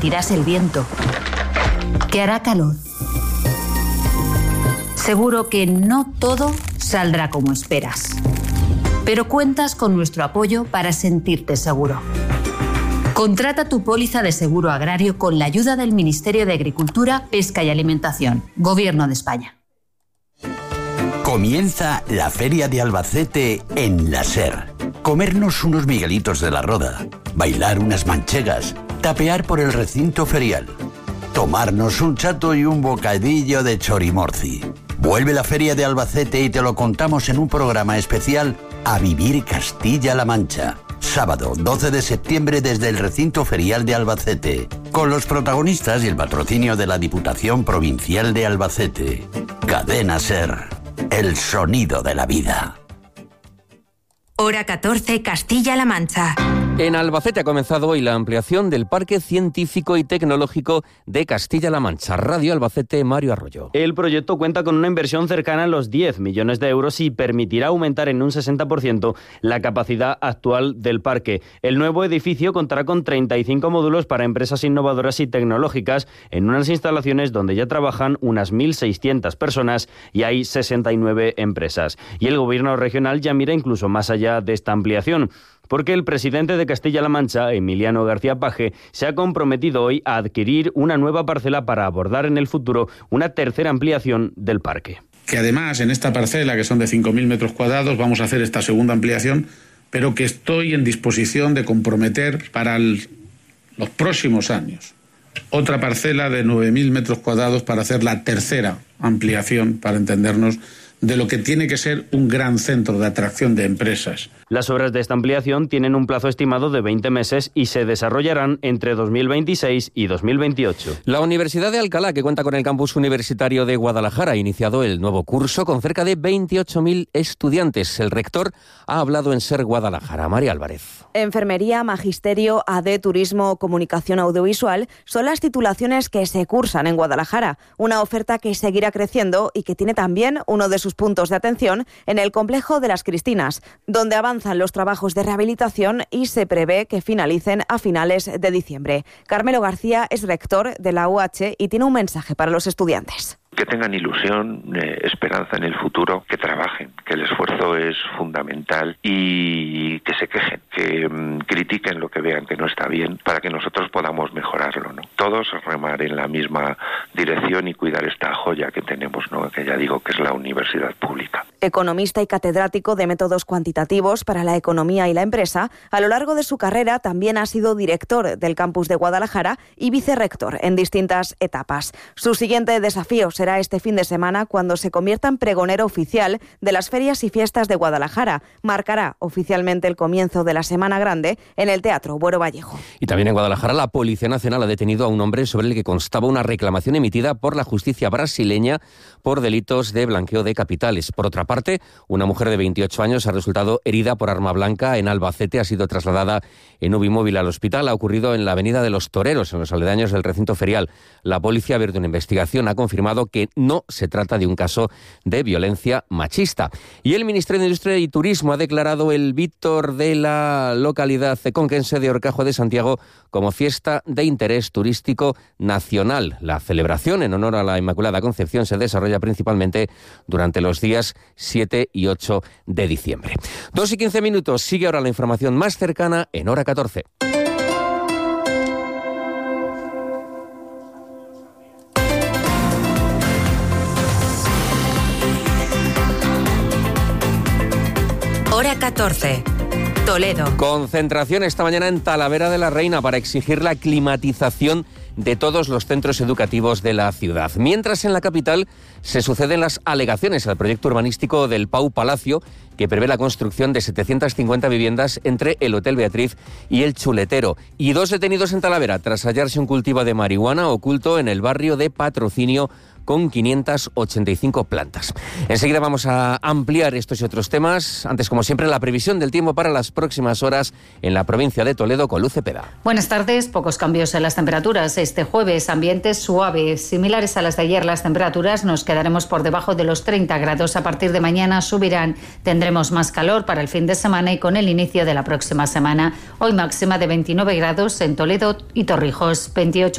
sentirás el viento, que hará calor. Seguro que no todo saldrá como esperas, pero cuentas con nuestro apoyo para sentirte seguro. Contrata tu póliza de seguro agrario con la ayuda del Ministerio de Agricultura, Pesca y Alimentación, Gobierno de España. Comienza la Feria de Albacete en la SER. Comernos unos miguelitos de la Roda, bailar unas manchegas, tapear por el recinto ferial, tomarnos un chato y un bocadillo de chorimorci. Vuelve la Feria de Albacete y te lo contamos en un programa especial A Vivir Castilla-La Mancha. Sábado 12 de septiembre desde el recinto ferial de Albacete, con los protagonistas y el patrocinio de la Diputación Provincial de Albacete. Cadena SER, el sonido de la vida. Hora 14, Castilla-La Mancha. En Albacete ha comenzado hoy la ampliación del Parque Científico y Tecnológico de Castilla-La Mancha. Radio Albacete, Mario Arroyo. El proyecto cuenta con una inversión cercana a los 10 millones de euros y permitirá aumentar en un 60% la capacidad actual del parque. El nuevo edificio contará con 35 módulos para empresas innovadoras y tecnológicas en unas instalaciones donde ya trabajan unas 1.600 personas y hay 69 empresas. Y el gobierno regional ya mira incluso más allá de esta ampliación, porque el presidente de Castilla-La Mancha, Emiliano García Paje, se ha comprometido hoy a adquirir una nueva parcela para abordar en el futuro una tercera ampliación del parque. Que además en esta parcela, que son de 5.000 metros cuadrados, vamos a hacer esta segunda ampliación, pero que estoy en disposición de comprometer para los próximos años otra parcela de 9.000 metros cuadrados para hacer la tercera ampliación, para entendernos, de lo que tiene que ser un gran centro de atracción de empresas. Las obras de esta ampliación tienen un plazo estimado de 20 meses y se desarrollarán entre 2026 y 2028. La Universidad de Alcalá, que cuenta con el campus universitario de Guadalajara, ha iniciado el nuevo curso con cerca de 28.000 estudiantes. El rector ha hablado en SER Guadalajara. María Álvarez. Enfermería, Magisterio, AD, Turismo, Comunicación Audiovisual son las titulaciones que se cursan en Guadalajara. Una oferta que seguirá creciendo y que tiene también uno de sus puntos de atención en el complejo de Las Cristinas, donde avanzan los trabajos de rehabilitación y se prevé que finalicen a finales de diciembre. Carmelo García es rector de la UH y tiene un mensaje para los estudiantes. Que tengan ilusión, esperanza en el futuro, que trabajen, que el esfuerzo es fundamental y que se quejen, que critiquen lo que vean que no está bien para que nosotros podamos mejorarlo, ¿no? Todos remar en la misma dirección y cuidar esta joya que tenemos, ¿no? Que ya digo que es la universidad pública. Economista y catedrático de métodos cuantitativos para la economía y la empresa, a lo largo de su carrera también ha sido director del campus de Guadalajara y vicerrector en distintas etapas. Su siguiente desafío será este fin de semana cuando se convierta en pregonero oficial de las ferias y fiestas de Guadalajara. Marcará oficialmente el comienzo de la Semana Grande en el Teatro Buero Vallejo. Y también en Guadalajara la Policía Nacional ha detenido a un hombre sobre el que constaba una reclamación emitida por la justicia brasileña por delitos de blanqueo de capitales. Por otra parte, una mujer de 28 años ha resultado herida por arma blanca en Albacete. Ha sido trasladada en UBI-móvil al hospital. Ha ocurrido en la Avenida de los Toreros, en los aledaños del recinto ferial. La policía ha abierto una investigación. Ha confirmado que no se trata de un caso de violencia machista. Y el Ministerio de Industria y Turismo ha declarado el Víctor de la localidad conquense de Horcajo de Santiago como fiesta de interés turístico nacional. La celebración en honor a la Inmaculada Concepción se desarrolla principalmente durante los días 7 y 8 de diciembre. 2:15. Sigue ahora la información más cercana en Hora 14. Hora 14. Toledo. Concentración esta mañana en Talavera de la Reina para exigir la climatización de todos los centros educativos de la ciudad. Mientras en la capital se suceden las alegaciones al proyecto urbanístico del Pau Palacio, que prevé la construcción de 750 viviendas entre el Hotel Beatriz y el Chuletero. Y 2 detenidos en Talavera tras hallarse un cultivo de marihuana oculto en el barrio de Patrocinio con 585 plantas. Enseguida vamos a ampliar estos y otros temas. Antes, como siempre, la previsión del tiempo para las próximas horas en la provincia de Toledo con Luz Cepeda. Buenas tardes. Pocos cambios en las temperaturas. Este jueves, ambientes suaves, similares a las de ayer. Las temperaturas nos quedaremos por debajo de los 30 grados. A partir de mañana subirán. Tendremos Tendremos más calor para el fin de semana y con el inicio de la próxima semana. Hoy máxima de 29 grados en Toledo y Torrijos, 28